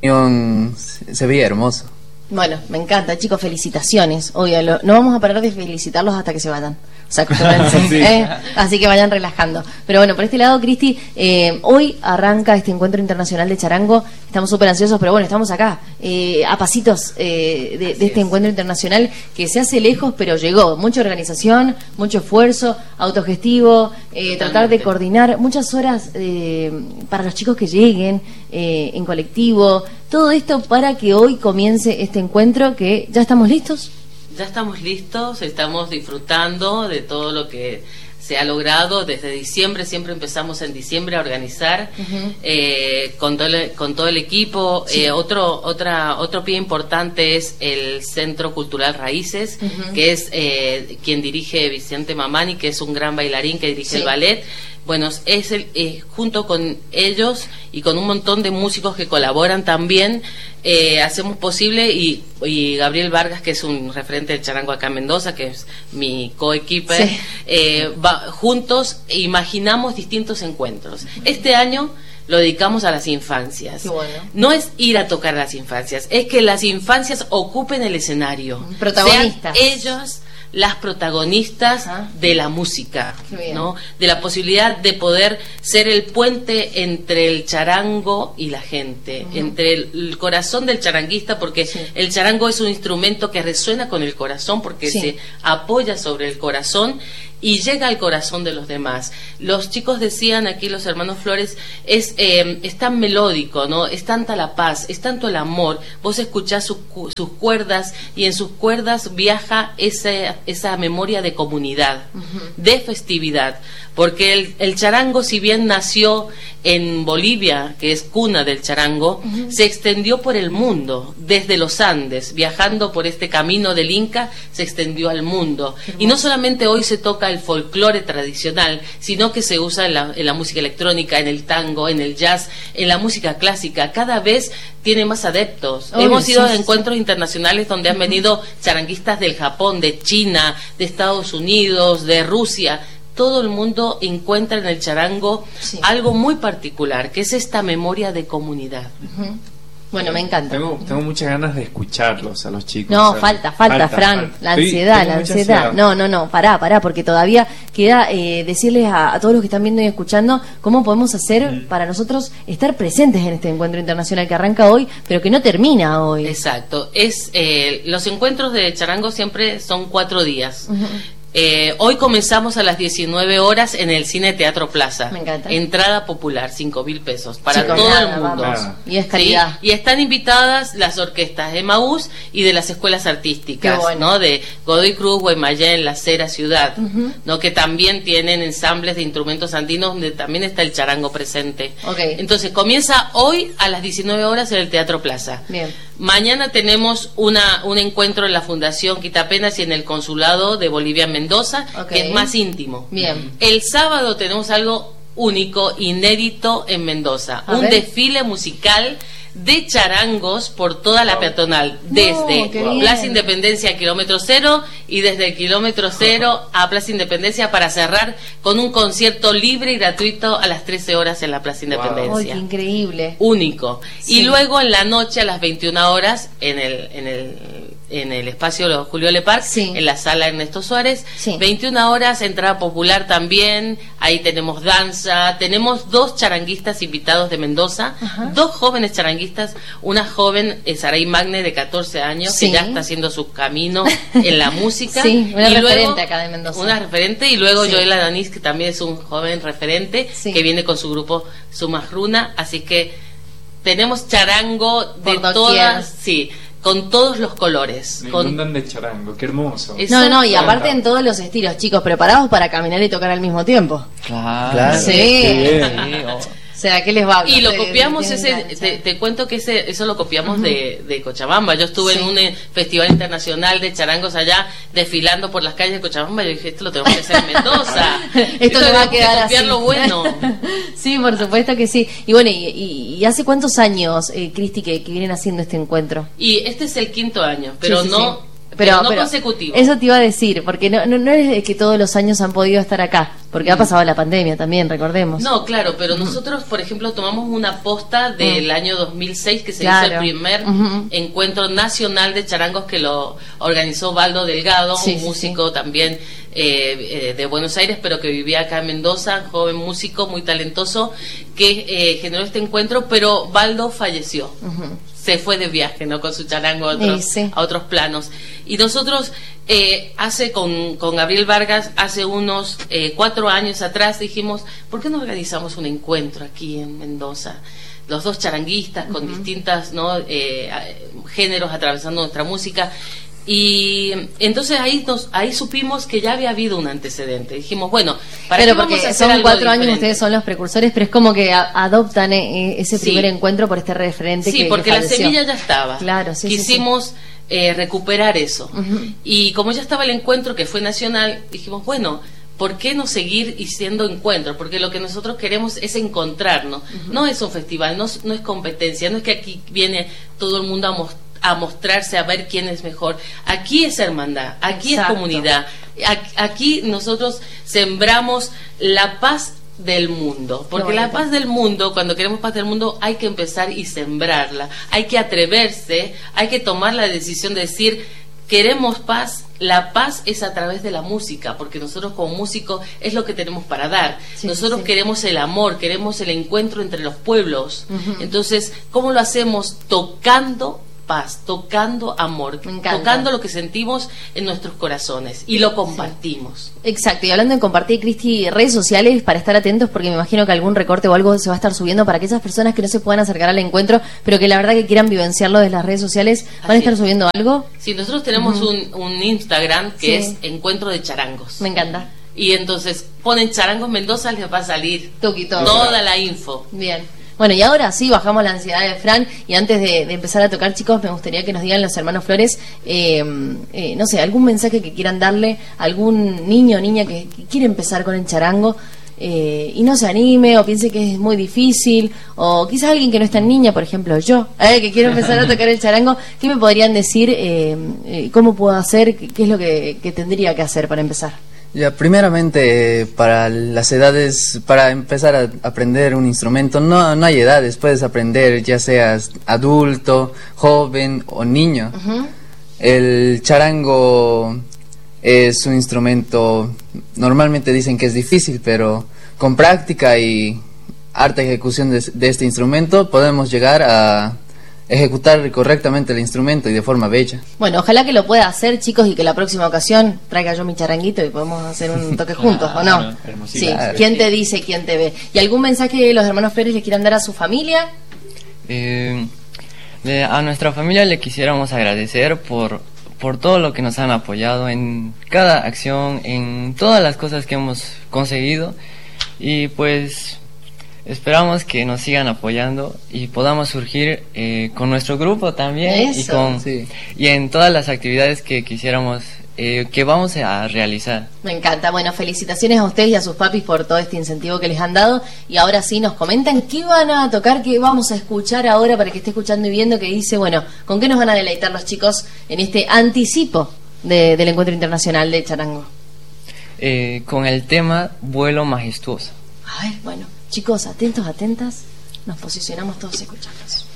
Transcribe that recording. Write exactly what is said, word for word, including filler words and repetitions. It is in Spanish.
se veía hermoso. Bueno, me encanta, chicos, felicitaciones. Obvio, lo, no vamos a parar de felicitarlos hasta que se vayan. O sea, sí. ¿eh? Así que vayan relajando. Pero bueno, por este lado, Cristi, eh, hoy arranca este encuentro internacional de charango. Estamos súper ansiosos, pero bueno, estamos acá, eh, a pasitos eh, de, de este encuentro internacional que se hace lejos, pero llegó. Mucha organización, mucho esfuerzo, autogestivo, eh, tratar de coordinar muchas horas eh, para los chicos que lleguen eh, en colectivo. Todo esto para que hoy comience este encuentro, que ya estamos listos. Ya estamos listos, estamos disfrutando de todo lo que se ha logrado. Desde diciembre, siempre empezamos en diciembre a organizar uh-huh. eh, con, todo el, con todo el equipo. Sí. Eh, otro otra otro pie importante es el Centro Cultural Raíces, uh-huh. que es eh, quien dirige Vicente Mamani, que es un gran bailarín que dirige sí. el ballet. Bueno, es el, eh, junto con ellos y con un montón de músicos que colaboran también, eh, hacemos posible, y, y Gabriel Vargas, que es un referente del charango acá en Mendoza, que es mi coequiper, sí. eh, va, juntos imaginamos distintos encuentros. Este año lo dedicamos a las infancias. Bueno. No es ir a tocar a las infancias, es que las infancias ocupen el escenario. Protagonistas. Sean ellos las protagonistas Ajá. de la música, ¿no? De la posibilidad de poder ser el puente entre el charango y la gente, uh-huh. entre el, el corazón del charanguista, porque sí. el charango es un instrumento que resuena con el corazón, porque sí. se apoya sobre el corazón y llega al corazón de los demás. Los chicos decían aquí, los hermanos Flores, es, eh, es tan melódico, ¿no? Es tanta la paz, es tanto el amor. Vos escuchás su, sus cuerdas, y en sus cuerdas viaja esa, esa memoria de comunidad, uh-huh. de festividad. Porque el, el charango, si bien nació en Bolivia, que es cuna del charango, uh-huh. se extendió por el mundo, desde los Andes, viajando por este camino del Inca, se extendió al mundo. Y no solamente hoy se toca el folclore tradicional, sino que se usa en la, en la música electrónica, en el tango, en el jazz, en la música clásica. Cada vez tiene más adeptos. Oh, Hemos ido sí, a encuentros sí. internacionales donde han venido charanguistas del Japón, de China, de Estados Unidos, de Rusia. Todo el mundo encuentra en el charango sí. algo muy particular, que es esta memoria de comunidad. Uh-huh. Bueno, me encanta. Tengo, tengo muchas ganas de escucharlos a los chicos. No, o sea, falta, falta, falta, Fran. Falta. La ansiedad, Estoy, la ansiedad. ansiedad. No, no, no, pará, pará, porque todavía queda eh, decirles a, a todos los que están viendo y escuchando cómo podemos hacer mm. para nosotros estar presentes en este encuentro internacional que arranca hoy, pero que no termina hoy. Exacto. Es eh, los encuentros de charango siempre son cuatro días. Uh-huh. Eh, hoy comenzamos a las diecinueve horas en el Cine Teatro Plaza. Me encanta. Entrada popular, cinco mil pesos para Chicos, todo nada, el mundo. Vamos. Y es calidad. ¿Sí? Y están invitadas las orquestas de Emaús y de las escuelas artísticas, bueno. ¿no? De Godoy Cruz, Guaymallén, La Cera, Ciudad, uh-huh. ¿no? Que también tienen ensambles de instrumentos andinos donde también está el charango presente. Okay. Entonces comienza hoy a las diecinueve horas en el Teatro Plaza. Bien. Mañana tenemos una un encuentro en la Fundación Quitapenas y en el Consulado de Bolivia en Mendoza, okay. que es más íntimo. Bien. El sábado tenemos algo único, inédito en Mendoza, A un ver. desfile musical de charangos por toda la peatonal, desde no, Plaza Independencia kilómetro cero y desde el kilómetro cero a Plaza Independencia, para cerrar con un concierto libre y gratuito a las trece horas en la Plaza Independencia. Wow. ¡Ay, qué increíble! Único. Sí. Y luego en la noche a las veintiuna horas en el en el en el espacio Julio Lepar, sí. en la sala Ernesto Suárez, sí. veintiuna horas, entrada popular también, ahí tenemos danza, tenemos dos charanguistas invitados de Mendoza, Ajá. dos jóvenes charanguistas, una joven, eh, Saray Magne, de catorce años, sí. que ya está haciendo su camino en la música. Sí, una y referente luego, acá de Mendoza. Una referente, y luego sí. Joela Danís, que también es un joven referente, sí. que viene con su grupo Sumajruna, así que tenemos charango de Por todas, sí, con todos los colores. Me con... inundan de charango, qué hermoso. No, no, y aparte en todos los estilos, chicos, preparados para caminar y tocar al mismo tiempo. Claro. claro. Sí. sí oh. O sea, ¿qué les va a hablar? Y lo de, copiamos, de, ese de te, te cuento que ese eso lo copiamos uh-huh. de, de Cochabamba. Yo estuve sí. en un eh, festival internacional de charangos allá, desfilando por las calles de Cochabamba, y yo dije, esto lo tenemos que hacer en Mendoza. esto, esto le va a quedar así. Lo bueno. Sí, por supuesto que sí. Y bueno, ¿y, y, y hace cuántos años, eh, Cristi, que, que vienen haciendo este encuentro? Y este es el quinto año, pero sí, sí, no... Sí. pero, pero no pero consecutivo. Eso te iba a decir, porque no, no, no es que todos los años han podido estar acá, porque mm. ha pasado la pandemia también, recordemos. No, claro, pero mm. nosotros, por ejemplo, tomamos una posta del mm. año dos mil seis que se claro. hizo el primer mm-hmm. encuentro nacional de charangos que lo organizó Baldo Delgado, sí, un sí, músico sí. también eh, eh, de Buenos Aires, pero que vivía acá en Mendoza, joven músico muy talentoso, que eh, generó este encuentro, pero Baldo falleció. Mm-hmm. Se fue de viaje, ¿no? Con su charango a otros, sí, sí. a otros planos. Y nosotros, eh, hace con, con Gabriel Vargas, hace unos eh, cuatro años atrás, dijimos, ¿por qué no organizamos un encuentro aquí en Mendoza? Los dos charanguistas con uh-huh. distintas, ¿no? eh, géneros atravesando nuestra música. Y entonces ahí nos, ahí supimos que ya había habido un antecedente. Dijimos, bueno, para pero porque hacer son algo cuatro diferente? Años, ustedes son los precursores, pero es como que a, adoptan eh, ese sí. primer encuentro por este referente. Sí, que, porque que la semilla ya estaba. Claro, sí, quisimos sí, sí. Eh, recuperar eso. Uh-huh. Y como ya estaba el encuentro que fue nacional, dijimos, bueno, ¿por qué no seguir y siendo encuentros? Porque lo que nosotros queremos es encontrarnos. Uh-huh. No es un festival, no, no es competencia, no es que aquí viene todo el mundo a mostrar a mostrarse, a ver quién es mejor. Aquí es hermandad, aquí Exacto. es comunidad. Aquí nosotros sembramos la paz del mundo, porque la paz del mundo, cuando queremos paz del mundo, hay que empezar y sembrarla. Hay que atreverse, hay que tomar la decisión de decir, queremos paz. La paz es a través de la música, porque nosotros como músicos es lo que tenemos para dar. Sí, nosotros sí. queremos el amor, queremos el encuentro entre los pueblos. Uh-huh. Entonces, ¿cómo lo hacemos? Tocando paz, tocando amor, tocando lo que sentimos en nuestros corazones y lo compartimos. Sí. Exacto, y hablando de compartir, Cristi, redes sociales para estar atentos, porque me imagino que algún recorte o algo se va a estar subiendo para aquellas personas que no se puedan acercar al encuentro, pero que la verdad que quieran vivenciarlo desde las redes sociales. ¿Van Así a estar es. subiendo algo? Sí, nosotros tenemos uh-huh. un, un Instagram que sí. es Encuentro de Charangos. Me encanta. Y entonces ponen Charangos Mendoza, les va a salir Tuquito. toda la info. Bien. Bueno, y ahora sí, bajamos la ansiedad de Fran, y antes de, de empezar a tocar, chicos, me gustaría que nos digan los hermanos Flores, eh, eh, no sé, algún mensaje que quieran darle a algún niño o niña que, que quiere empezar con el charango eh, y no se anime o piense que es muy difícil, o quizás alguien que no es tan niña, por ejemplo yo, eh, que quiero empezar a tocar el charango. ¿Qué me podrían decir? Eh, eh, ¿Cómo puedo hacer? ¿Qué, qué es lo que, que tendría que hacer para empezar? Ya, primeramente, para las edades, para empezar a aprender un instrumento, no, no hay edades, puedes aprender ya seas adulto, joven o niño. Uh-huh. El charango es un instrumento, normalmente dicen que es difícil, pero con práctica y harta ejecución de, de este instrumento podemos llegar a ejecutar correctamente el instrumento y de forma bella. Bueno, ojalá que lo pueda hacer, chicos, y que la próxima ocasión traiga yo mi charanguito y podemos hacer un toque juntos, ¿o no? Sí, claro. ¿Quién te dice, quién te ve? ¿Y algún mensaje que los hermanos Flores les quieran dar a su familia? Eh, de, a nuestra familia le quisiéramos agradecer por, por todo lo que nos han apoyado en cada acción, en todas las cosas que hemos conseguido, y pues esperamos que nos sigan apoyando y podamos surgir eh, con nuestro grupo también. Eso. y con sí. y en todas las actividades que quisiéramos eh, que vamos a realizar. Me encanta. Bueno, felicitaciones a ustedes y a sus papis por todo este incentivo que les han dado. Y ahora sí nos comentan qué van a tocar, qué vamos a escuchar ahora para que esté escuchando y viendo, que dice, bueno, con qué nos van a deleitar los chicos en este anticipo de, del Encuentro Internacional de Charango. Eh, con el tema Vuelo Majestuoso. A ver, bueno. Chicos, atentos, atentas, nos posicionamos todos escuchando.